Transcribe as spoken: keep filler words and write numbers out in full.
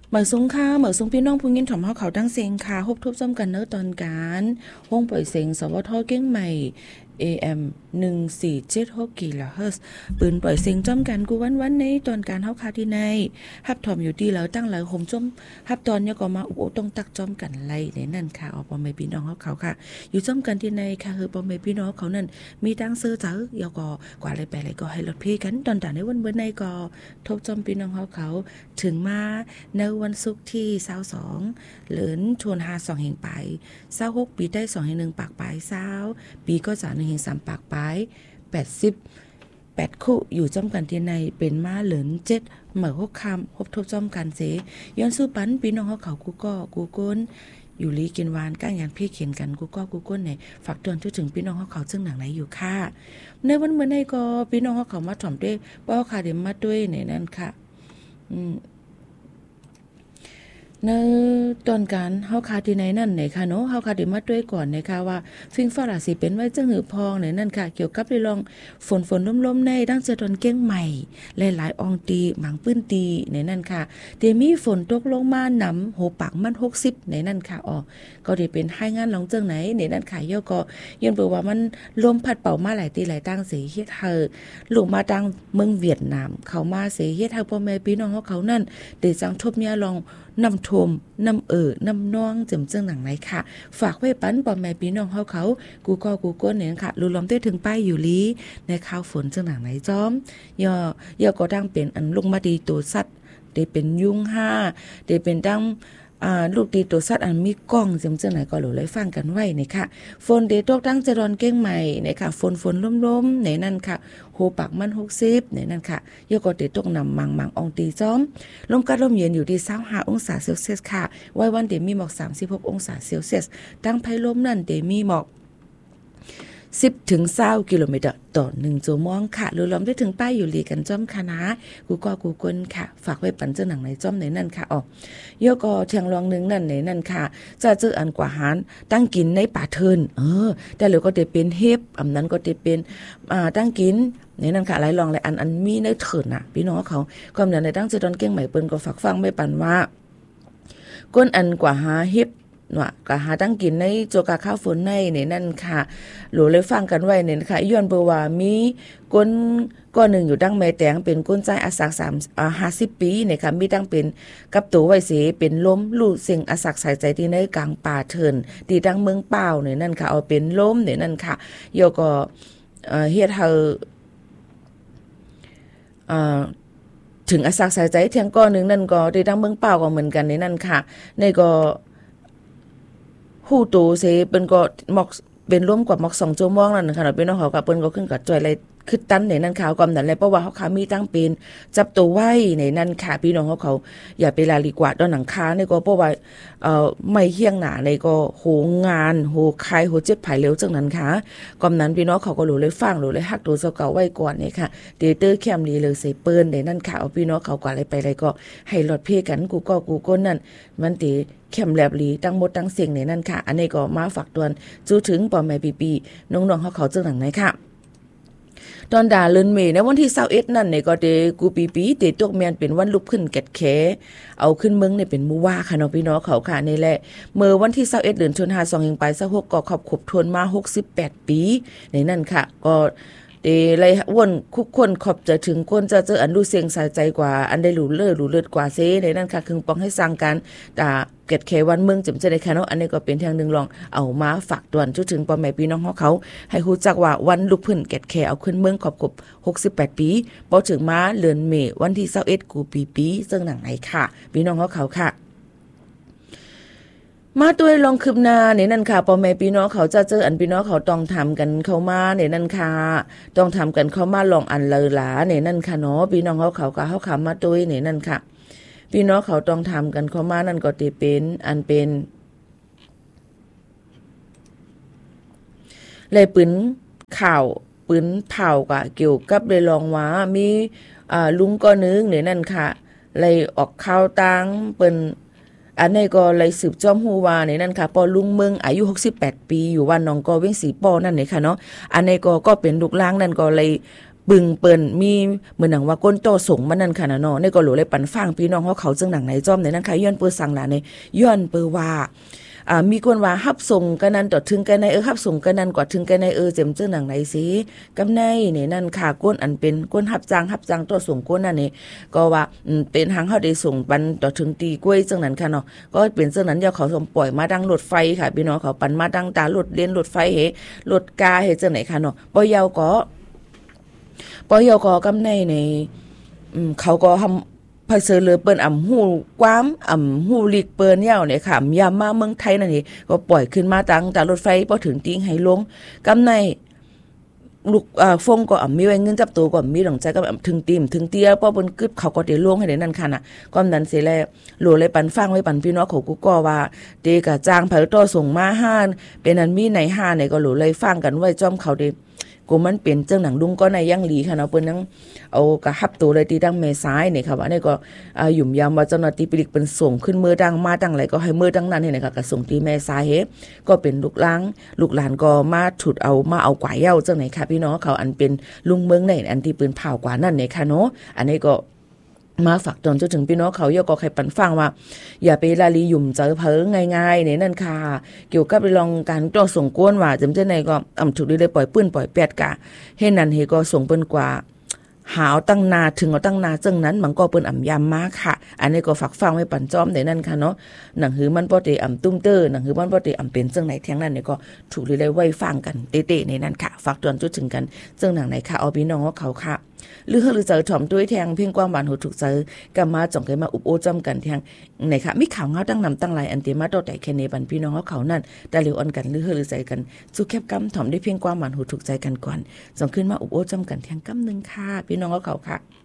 เหมือสงค่ะเหมือสงพี่น้องผู้ยินถ่อมเฮาเขาตั้งเสียงค่ะฮบทุบซ้ำกันเนอะตอนการห้องปล่อยเสียงสวทเก้งใหม่ เอ เอ็ม หนึ่งสี่เจ็ดหกกิโลเฮิรตซ์ปืนปล่อยเสียงจ้อมกันกูวันๆในตอนการเฮาคาที่ในฮับถ่อมอยู่ดีแล้วตั้งหลายห่มจ้อมฮับตอนเนี่ยก็มาอุโอต้องตักจ้อมกันไล่ในนั่นค่ะออกบ่แม่พี่น้องเฮาเขาค่ะอยู่จ้อมกันที่ในค่ะคือบ่แม่พี่น้องเขานั่นมีตั้งซื้อเจอยอก็กว่าอะไรไปอะไรก็ให้รถพี่กันตอนตาในวันเบิ่นในก็ทบจ้อมพี่น้องเฮาเขาถึงมาในวันศุกร์ที่ยี่สิบสองเหลินชวนหาสองแห่งไปยี่สิบหกปีได้สองแห่งหนึ่งปากปลายยี่สิบปีก็จะหนึ่งแห่งสามปากปลายแปดสิบแปดคู่อยู่จ้อมกันที่ในเป็นมาเหลินเจ็ดเหมือหกคำพบทบจ้อมกันเสย้อนสู้ปันพี่น้องเขาเขากูก็กูก้นอยู่ลีกินวานก้างยันพี่เขียนกันกูก็กูก้นเนี่ยฝากเตือนถึงพี่น้องเขาเขาซึ่งหนังไหนอยู่ค่ะในวันเมื่อในก็พี่น้องเขาเขามาถ่อมด้วยป้าค่ะเดี๋ยวมาด้วยในนั้นค่ะอืมในตอนการเฮาคาที่ไหนนั่นไหนค่ะเนาะเฮาคาได้มาด้วยก่อนนะคะว่าฟิงฝรั่งสิเป็นไว้จังหือพองไหนนั่นค่ะเกี่ยวกับเรื่องฝนฝนล้มๆในดังจะตอนเก้งใหม่หลายๆอองตีหมางปื้นตีในนั่นค่ะเดมีฝนตกลงมานำโหปากมันหกสิบในนั่นค่ะอ๋อก็ได้เป็นให้งานลองจังไหนในนั่นค่ะย่อก็ย้อนเปิดว่ามันลมพัดเป่ามาหลายตีหลายตั้งเสียเฮ็ดเฮอลูกมาตั้งเมืองเวียดนามเขามาเสียเฮ็ดเฮาพ่อแม่พี่น้องเฮาเขานั่นได้จังทบเนี่ยลองนำทมนำเอ่อน้ำน้องจำเจิงหนังไหนค่ะฝากไว้ปันปอแม่พี่น้องเฮาเขากูก็กูก้นเนี่ยค่ะรู้ล้อมได้ถึงป้ายอยู่ลีในข้าวฝนเจิงหนังไหนจ้อมย่อย่อก็ดังเป็นอันลงมาดีตัวสัตว์ได้เป็นยุงห้าได้เป็นดังอ่าลูกดีตัวสัตว์อันมีกล้องจำเจิงไหนก็หลูเลยฟังกันไว้นี่ค่ะฝนเดตกตั้งจะรอนเก้งใหม่นี่ค่ะฝนฝนล้มๆในนั่นค่ะโหปากมันหกสิบในนั่นค่ะย่อก็เดตกนำมังมังอองตีจ้อมลมกัดลมเย็นอยู่ที่ยี่สิบห้าองศาเซลเซียสค่ะไว้วันเดมีหมอกสามสิบหกองศาเซลเซียสตั้งไพลมนั่นเดมีหมอกสิบถึงยี่สิบกิโลเมตรต่อหนึ่งชั่วโมงค่ะรู้ล้อมได้ถึงป้ายอยู่ลีกันจ้อมคณะกูก็กูกนค่ะฝากไว้ปันเจ้าหนังในจ้อมในนั่นค่ะอ๋อย่อก็เทียงรองนึงนั่นในนั่นค่ะจะเจออันกว่าหารตั้งกินในป่าเทินเออแต่เหลือก็ได้เป็นเฮ็บอำนั้นก็ได้เป็นอ่าตั้งกินในนั่นค่ะหลายรองหลายอันอันมีในเถินน่ะพี่น้องเขาความนั้นในตั้งเจอตอนเก่งใหม่เปิ้นก็ฝากฟังไว้ปันว่าก้นอันกว่าหาเฮ็บว่าก็หาตั้งกินในโจกาข้าวฝนในในนั่นค่ะหลูเลยฟังกันไว้เนี่ยค่ะย้อนเบอร์ว่ามีก้นก้อนหนึ่งอยู่ดั้งแม่แตงเป็นก้นใจอาศักสามอ่าห้าสิบปีเนี่ยค่ะมีตั้งเป็นกับตัวไว้เสเป็นล้มลู่เสียงอาศักใส่ใจที่ในกลางป่าเถินที่ดั้งเมืองเปล่าเนี่ยนั่นค่ะเอาเป็นล้มเนี่ยนั่นค่ะโยก็เอ่อเฮ็ดเฮาอ่าถึงอาศักใส่ใจเทียงก้อนนึงนั่นก็ที่ดั้งเมืองเปล่าก็เหมือนกันในนั่นค่ะในก็ฮู้โตเสเปิ้นก็หมอกเป็นร่วมกว่าหมอกสองชั่วโมงนั่นค่ะเนาะพี่น้องเขาก็เปิ้นก็ขึ้นกับจ่อยอะไรคือตันในนั้นข่าวความนั้นแหละเพราะว่าเขาขามีตั้งเป็นจับตัวไว้ในนั้นค่ะพี่น้องเขาเขาอย่าไปลาลีกว่าดอนหนังคาในก็เพราะว่าเอ่อไม่เฮียงหนาในก็โหงานโหคายโหเจ็บไผเร็วจังนั้นค่ะความนั้นพี่น้องเขาก็รู้เลยฟังรู้เลยฮักตัวเจ้าเก่าไว้ก่อนนี่ค่ะเดเตอร์แคมลีเลยใส่เปิ้นในนั้นค่ะเอาพี่น้องเขากว่าอะไรไปอะไรก็ให้รถเพกันกูก็กูก้นนั่นมันติเข้มแลบหลีตั้งหมดตั้งเสียงในนั้นค่ะอันนี้ก็มาฝากตวนจู้ถึงปอแม่ปีปีน้องๆเขาเขาจังหนังไหนค่ะตอนด่าเลินเมในวันที่ยี่สิบเอ็ดนั่นเนี่ยก็เดกูปีปีเตตกแมนเป็นวันลุกขึ้นแกดแขเอาขึ้นเมืองเนี่ยเป็นมูว่าค่ะน้องพี่น้องเขาค่ะนี่แหละเมื่อวันที่ยี่สิบเอ็ดเดือนธันวาคมสองพันยี่สิบไปยี่สิบหกก็ขอบขบทวนมาหกสิบแปดปีในนั่นค่ะก็เดเลยวนคุกคนขอบจะถึงคนจะเจออันดูเสียงสายใจกว่าอันได้หลูเลิศหลูเลิศกว่าเซในนั่นค่ะคือปองให้สร้างการด่าเกิดแขวันเมืองจำจะได้ค่ะเนาะอันนี้ก็เป็นทางนึงลองเอามาฝากตวนจุดถึงพ่อแม่พี่น้องเขาให้ฮู้จักว่าวันลุกขึ้นเกิดแขเอาขึ้นเมืองขอบขบหกสิบแปดปีพอถึงมาเดือนเมษวันที่ยี่สิบเอ็ดกูปีปีซึ่งหนังไหนค่ะพี่น้องเขาเขาค่ะมาตัวลองคืบหน้าเนี่ยนั่นค่ะพ่อแม่พี่น้องเขาจะเจออันพี่น้องเขาต้องทำกันเข้ามาเนี่ยนั่นค่ะต้องทำกันเข้ามาลองอันเลยหลาเนี่ยนั่นค่ะเนาะพี่น้องเขาเขาก็เขาขามาตัวเนี่ยนั่นค่ะพี่น้องเขาต้องทำกันเข้ามานั่นก็จะเป็นอันเป็นเลยปืนข่าวปืนเผากะเกี่ยวกับเลยลองว่ามีอ่าลุงก็นึงเนี่ยนั่นค่ะเลยออกข่าวตังเปิ้นอันนี้ก็เลยสืบจอมฮูวาเนี่ยนั่นค่ะปอลุงเมืองอายุหกสิบแปดปีอยู่วันหนองกอเว้งสีปอนั่นเนี่ยค่ะเนาะอันนี้ก็ก็เป็นลูกหลานนั่นก็เลยปึงเปิ้นมีเหมือนหนังว่าก้นโตส่งมันนั่นค่ะนะเนาะในก็หลูเลยปันฟังพี่น้องเขาเขาจังหนังไหนจ้อมในนั้นค่ะย้อนเปิ้สั่งหลานในย้อนเปิ้ว่าอ่ามีคนว่าฮับส่งกันนั้นต่อถึงกันในเออฮับส่งกันนั้นกว่าถึงกันในเออเจ็มเจ้าหนังไหนสิกำในนี่นั่นค่ะก้นอันเป็นก้นฮับจางฮับจางต่อส่งก้นนั่นนี่ก็ว่าอืมเป็นทางเฮาได้ส่งปันต่อถึงตีกล้วยจังนั้นค่ะเนาะก็เป็นจังนั้นเดี๋ยวเขาส่งปล่อยมาดังรถไฟค่ะพี่น้องเขาปันมาดังตารถเลียนรถไฟเฮรถกาเฮจังไหนค่ะเนาะปอยาวก็ปอยาวก็กำในในอืมเขาก็ทำพอเซอเลยเปิ้นอ่ำหูกว้ามอ่ำหูลิกเปิ้นยาวเนี่ยค่ะยามมาเมืองไทยนั่นนี่ก็ปล่อยขึ้นมาตั้งแต่รถไฟพอถึงติ้งให้ลงกำในลูกอ่าฟงก็อ่ำมีไว้เงินจับตัวก็มีหลังใจก็อ่ำถึงตีมถึงเตี้ยเพราะบนกึดเขาก็ได้ลงให้ได้นั่นค่ะน่ะก็นั้นเสิแลโหลเลยปันฟังไว้ปันพี่น้องเขากูก็ว่าเดกะจ้างไผต่อส่งมาห้านเป็นอันมีไหนห้าเนี่ยก็โหลเลยฟังกันไว้จ้อมเขาได้กูมันเป็นเจ้าหนังดุงก็ในยังหลีค่ะเนาะเปิ้นนังเอากระหับตัวเลยตีดังเมซ้ายนี่ค่ะว่านี่ก็อ่าหยุ่มยามว่าเจ้าหน้าที่ปลิกเป็นส่งขึ้นมือดังมาดังไหลก็ให้มือดังนั้นนี่นะคะก็ส่งตีแม่ซ้ายเฮก็เป็นลูกล้างลูกหลานก็มาฉุดเอามาเอากว่าเย้าจังไหนค่ะพี่น้องเขาอันเป็นลุงเมืองไหนอันที่ปืนเผากว่านั่นนี่ค่ะเนาะอันนี้ก็มาฝากตอนจนถึงพี่น้องเขาเยาก็ใครปันฟังว่าอย่าไปลาลีหยุ่มเจอเพิงง่ายๆเนี่ยนั่นค่ะเกี่ยวกับลองการต่อส่งก้นว่าจำเจ้าไหนก็อ่ำถูกได้ปล่อยปื้นปล่อยแปดกะเฮ็ดนั่นเฮก็ส่งเปิ้นกว่าหาวตั้งนาถึงเอาตั้งนาจังนั้นมันก็เปิ้นอ่ำยามมาค่ะอันนี้ก็ฝากฟังไว้ปันจ้อมในนั่นค่ะเนาะหนังหือมันบ่ได้อ่ำตุ้มเตอหนังหือมันบ่ได้อ่ำเป็นจังไหนแทงนั้นเนี่ยก็ถูกได้ไว้ฟังกันเตะๆในนั้นค่ะฝากตอนจุดถึงกันจังหนังไหนค่ะเอาพี่น้องเขาค่ะหรือหรือเจอถ่อมด้วยแทงเพียงความหวานหูถูกเจอกำมาจ่องเคยมาอุบโอจำกันแทงไหนค่ะมีข่าวเงาตั้งนำตั้งหลายอันเตมาโตแต่แค่ในบันพี่น้องเขาเขานั่นแต่เร็วอ่อนกันหรือหรือใจกันสู้แคบกำถ่อมได้เพียงความหวานหูถูกใจกันก่อนจ่องขึ้นมาอุบโอจำกันแทงกำนึงค่ะพี่น้องเขาเขาค่ะ